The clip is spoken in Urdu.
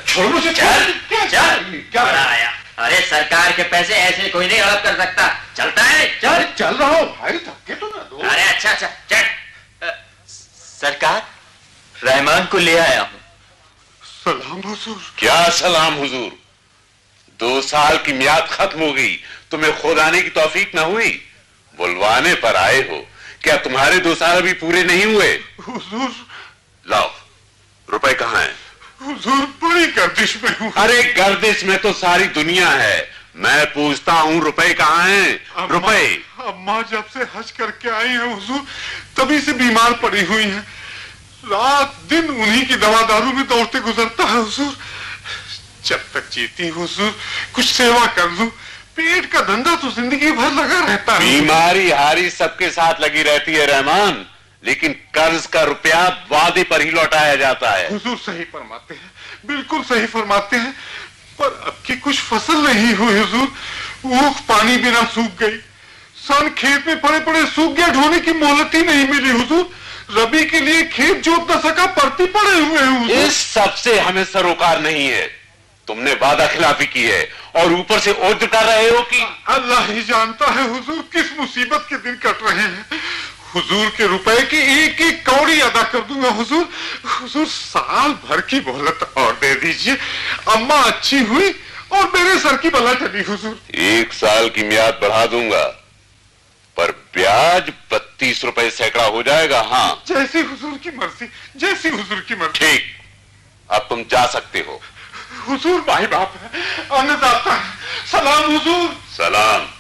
چھوڑ مجھے، چل چل کیا آیا؟ ارے سرکار کے پیسے ایسے کوئی نہیں ہڑپ کر سکتا. چلتا ہے چل. چل رہا ہوں بھائی، دھکے تو نہ دو. ارے اچھا اچھا چل. سرکار رحمان کو لے آیا ہوں. سلام حضور. کیا سلام حضور؟ 2 سال کی میعاد ختم ہو گئی، تمہیں خود آنے کی توفیق نہ ہوئی؟ بلوانے پر آئے ہو. کیا تمہارے 2 سال ابھی پورے نہیں ہوئے؟ حضور لاؤ، روپے کہاں ہیں؟ حضور بڑی گردش میں ہوں. ارے گردش میں تو ساری دنیا ہے، میں پوچھتا ہوں روپے کہاں ہیں؟ روپے. اماں جب سے حج کر کے آئی ہیں حضور، تبھی سے بیمار پڑی ہوئی ہیں. رات دن انہی کی دوا دارو میں دوڑتے گزرتا ہے حضور. جب تک جیتی حضور کچھ سیوا کر لوں. پیٹ کا دھندا تو زندگی بھر لگا رہتا ہے. بیماری ہاری سب کے ساتھ لگی رہتی ہے رحمان، لیکن قرض کا روپیہ وعدے پر ہی لوٹایا جاتا ہے. حضور صحیح فرماتے ہیں، بالکل صحیح فرماتے ہیں. پر اب کی کچھ فصل نہیں ہوئی حضور. اوکھ پانی بنا سوکھ گئی. سن کھیت میں پڑے پڑے سوکھ گیا، ڈھونے کی مہلت ہی نہیں ملی حضور. ربی کے لیے کھیت جوت نہ سکا، پرتی پڑے ہوئے ہیں حضور. اس سب سے ہمیں سروکار نہیں ہے. تم نے وعدہ خلافی کی ہے اور اوپر سے عذر کر رہے ہو کہ اللہ ہی جانتا ہے حضور کس مصیبت کے دن کٹ رہے ہیں. حضور کے روپے کی ایک ایک کوڑی ادا کر دوں گا حضور. حضور سال بھر کی مہلت اور دے دیجئے. اماں اچھی ہوئی اور میرے سر کی بلا ٹلی حضور. 1 سال کی میعاد بڑھا دوں گا، پر بیاج 32 روپے سینکڑا ہو جائے گا. ہاں جیسی حضور کی مرضی، جیسی حضور کی مرضی. ٹھیک، اب تم جا سکتے ہو. حضور بھائی باپ ہے، آنے جاتا ہے. سلام حضور. سلام.